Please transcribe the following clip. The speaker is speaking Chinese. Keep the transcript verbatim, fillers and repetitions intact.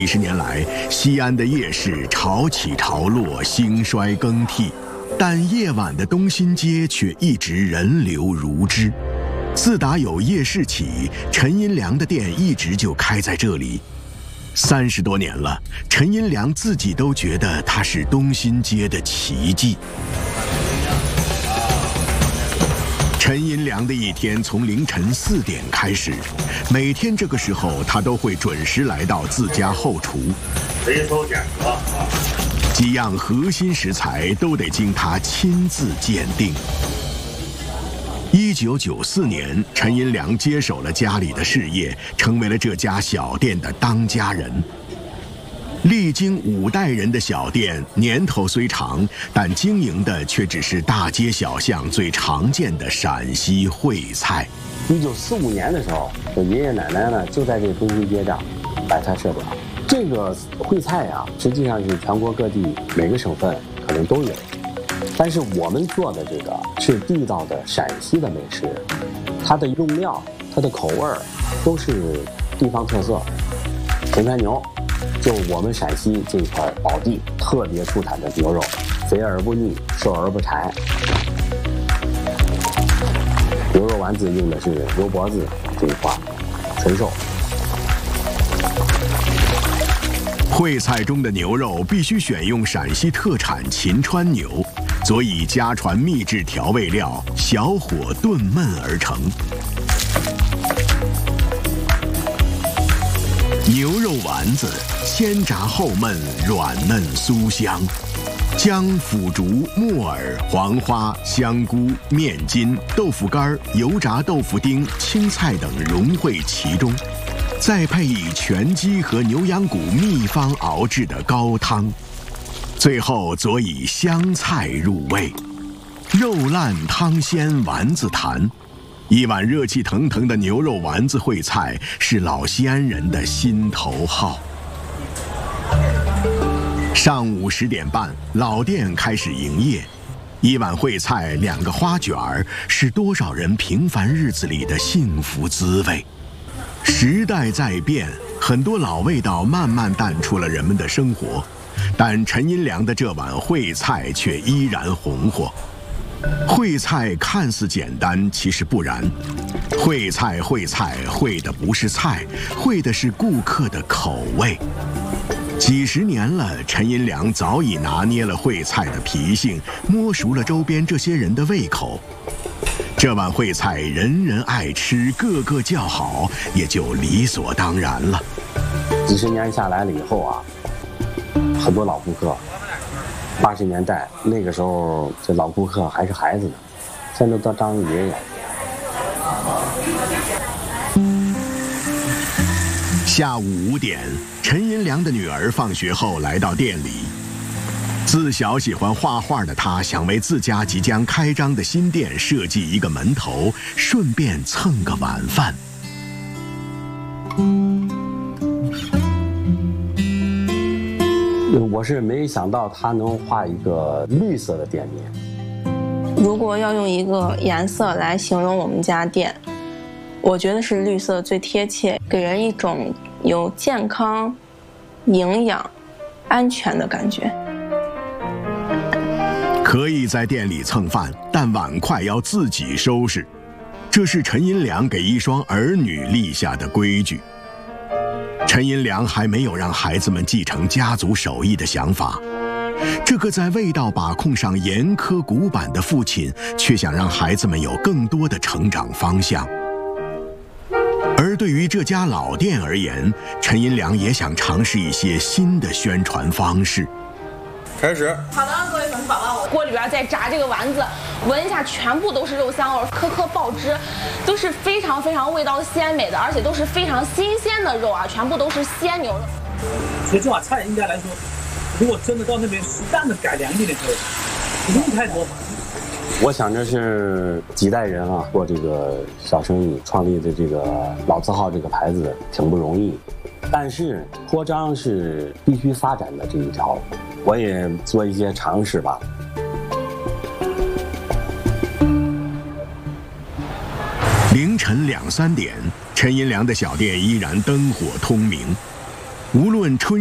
几十年来，西安的夜市潮起潮落，兴衰更替，但夜晚的东新街却一直人流如织。自打有夜市起，陈银良的店一直就开在这里。三十多年了，陈银良自己都觉得它是东新街的奇迹。陈银良的一天从凌晨四点开始，每天这个时候他都会准时来到自家后厨。 谁收点子？ 几样核心食材都得经他亲自鉴定。一九九四年，陈银良接手了家里的事业，成为了这家小店的当家人。历经五代人的小店，年头虽长，但经营的却只是大街小巷最常见的陕西烩菜。 一九四五年的时候，我爷爷奶奶呢就在这个东新街上摆摊设点。这个烩菜啊，实际上是全国各地每个省份可能都有，但是我们做的这个是地道的陕西的美食，它的用料、它的口味儿都是地方特色。红山牛。就我们陕西这一块宝地特别出产的牛肉，肥而不腻，瘦而不柴。牛肉丸子用的是牛脖子这一块，纯瘦。 烩菜中的牛肉必须选用陕西特产秦川牛，佐以家传秘制调味料，小火炖焖而成。牛肉丸子先炸后焖，软嫩酥香，将腐竹、木耳、黄花、香菇、面筋、豆腐干、油炸豆腐丁、青菜等融汇其中，再配以全鸡和牛羊骨秘方熬制的高汤，最后佐以香菜入味，肉烂汤鲜，丸子弹。一碗热气腾腾的牛肉丸子烩菜是老西安人的心头好。上午十点半，老店开始营业。一碗烩菜，两个花卷儿，是多少人平凡日子里的幸福滋味。时代在变，很多老味道慢慢淡出了人们的生活，但陈银良的这碗烩菜却依然红火。烩菜看似简单，其实不然。烩菜烩菜烩的不是菜，烩的是顾客的口味。几十年了，陈银良早已拿捏了烩菜的脾性，摸熟了周边这些人的胃口。这碗烩菜人人爱吃，个个叫好，也就理所当然了。 几十年下来了以后啊，很多老顾客。八十年代那个时候，这老顾客还是孩子呢，现在都当爷爷。 下午五点，陈银良的女儿放学后来到店里。自小喜欢画画的她，想为自家即将开张的新店设计一个门头，顺便蹭个晚饭。 我是没想到他能画一个绿色的店面。 如果要用一个颜色来形容我们家店，我觉得是绿色最贴切，给人一种有健康、营养、安全的感觉。 可以在店里蹭饭，但碗筷要自己收拾，这是陈银良给一双儿女立下的规矩。陈银良还没有让孩子们继承家族手艺的想法，这个在味道把控上严苛古板的父亲，却想让孩子们有更多的成长方向。而对于这家老店而言，陈银良也想尝试一些新的宣传方式。 开始。 好的，各位粉丝宝宝，我锅里边在炸这个丸子，闻一下，全部都是肉香味，颗颗爆汁，都是非常非常味道鲜美的，而且都是非常新鲜的肉啊，全部都是鲜牛肉。 所以这碗菜应该来说，如果真的到那边适当的改良一点就可以，不用太多。 我想着是几代人啊做这个小生意，创立的这个老字号这个牌子挺不容易，但是扩张是必须发展的这一条，我也做一些尝试吧。 凌晨两三点，陈银良的小店依然灯火通明。 无论春